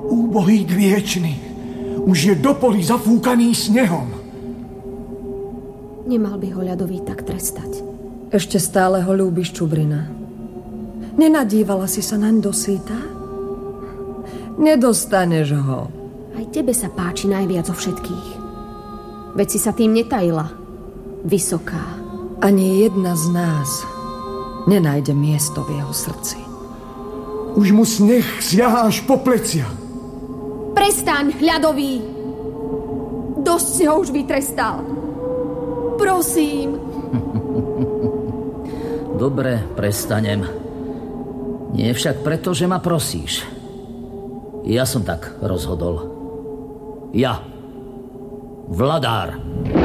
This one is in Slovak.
Úbohý Kviečny už je do polí zafúkaný snehom. Nemal by ho Ľadový tak trestať. Ešte stále ho ľúbiš, Čubrina. Nenadívala si sa naň dosýta? Nedostaneš ho. Aj tebe sa páči najviac zo všetkých. Veď si sa tým netajila. Vysoká. Ani jedna z nás nenájde miesto v jeho srdci. Už mu sneh siahá až po plecia. Prestaň, Ľadový! Dosť si ho už vytrestal. Prosím. Dobre, prestanem. Nie však preto, že ma prosíš. Ja som tak rozhodol. Ja, Vladár.